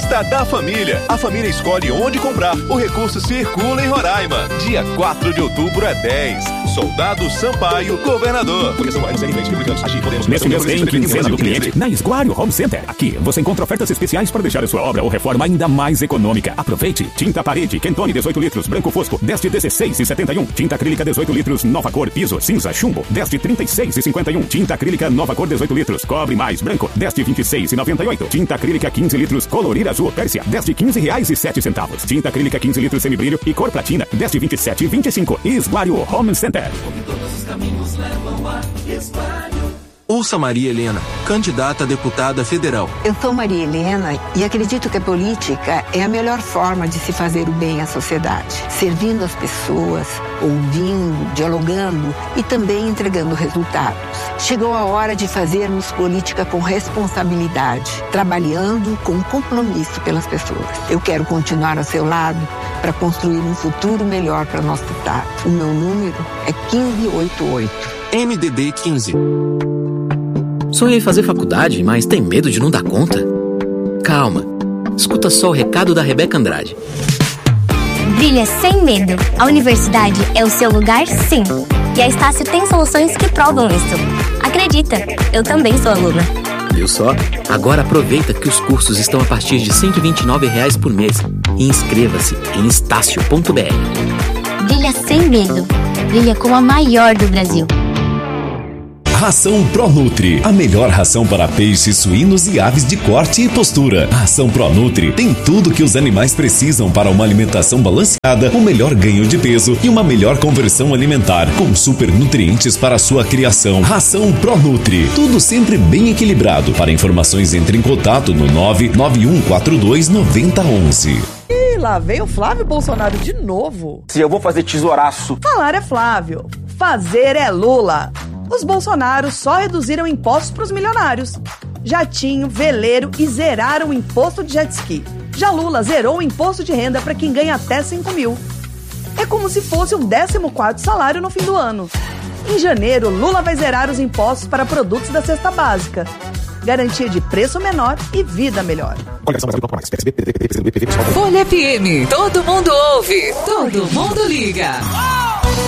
Festa da Família. A família escolhe onde comprar. O recurso circula em Roraima. Dia 4 de outubro é 10. Soldado Sampaio, governador. Nesse mês tem quinzena do cliente na Esguário Home Center. Aqui você encontra ofertas especiais para deixar a sua obra ou reforma ainda mais econômica. Aproveite. Tinta parede, Quentone 18 litros, branco fosco, 10 de 16,71. Tinta acrílica 18 litros, nova cor, piso, cinza, chumbo, 10 de 36,51. Tinta acrílica nova cor 18 litros, cobre mais branco, 10 de 26,98. Tinta acrílica 15 litros, colorir azul, Pérsia, 10 de R$15,07. Tinta acrílica 15 litros, semibrilho e cor platina, 10 de 27,25. Esguário Home Center. Todos os caminhos levam a Esguário. Ouça Maria Helena, candidata a deputada federal. Eu sou Maria Helena e acredito que a política é a melhor forma de se fazer o bem à sociedade. Servindo as pessoas, ouvindo, dialogando e também entregando resultados. Chegou a hora de fazermos política com responsabilidade, trabalhando com compromisso pelas pessoas. Eu quero continuar ao seu lado para construir um futuro melhor para nosso estado. O meu número é 1588. MDB 15. Sonha em fazer faculdade, mas tem medo de não dar conta? Calma, escuta só o recado da Rebeca Andrade. Brilha sem medo. A universidade é o seu lugar, sim. E a Estácio tem soluções que provam isso. Acredita, eu também sou aluna. Viu só? Agora aproveita que os cursos estão a partir de R$ 129 por mês. E inscreva-se em estácio.br. Brilha sem medo. Brilha como a maior do Brasil. Ração ProNutri, a melhor ração para peixes, suínos e aves de corte e postura. A ração ProNutri tem tudo que os animais precisam para uma alimentação balanceada, um melhor ganho de peso e uma melhor conversão alimentar, com super nutrientes para sua criação. Ração ProNutri, tudo sempre bem equilibrado. Para informações, entre em contato no 991429011. E lá veio o Flávio Bolsonaro de novo. Se eu vou fazer tesouraço. Falar é Flávio, fazer é Lula. Os Bolsonaros só reduziram impostos para os milionários. Jatinho, veleiro e zeraram o imposto de jet ski. Já Lula zerou o imposto de renda para quem ganha até 5 mil. É como se fosse um 14º salário no fim do ano. Em janeiro, Lula vai zerar os impostos para produtos da cesta básica. Garantia de preço menor e vida melhor. Folha FM, todo mundo ouve, todo mundo liga.